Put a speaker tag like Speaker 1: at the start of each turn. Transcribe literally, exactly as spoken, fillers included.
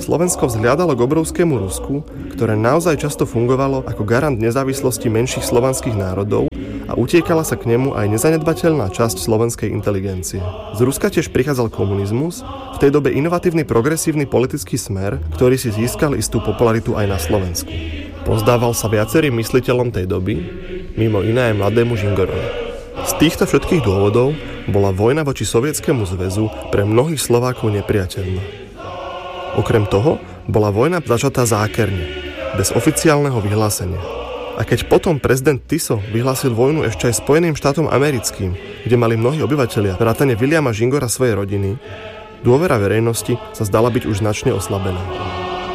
Speaker 1: Slovensko vzhliadalo k obrovskému Rusku, ktoré naozaj často fungovalo ako garant nezávislosti menších slovanských národov a utiekala sa k nemu aj nezanedbateľná časť slovenskej inteligencie. Z Ruska tiež prichádzal komunizmus, v tej dobe inovatívny progresívny politický smer, ktorý si získal istú popularitu aj na Slovensku. Pozdával sa viacerým mysliteľom tej doby, mimo iné aj mladému Žingorovi. Z týchto všetkých dôvodov bola vojna voči Sovietskému zväzu pre mnohých Slovákov nepriateľná. Okrem toho bola vojna začatá zákerne, bez oficiálneho vyhlásenia. A keď potom prezident Tiso vyhlásil vojnu ešte aj Spojeným štátom americkým, kde mali mnohí obyvatelia vrátane Williama Žingora svojej rodiny, dôvera verejnosti sa zdala byť už značne oslabená.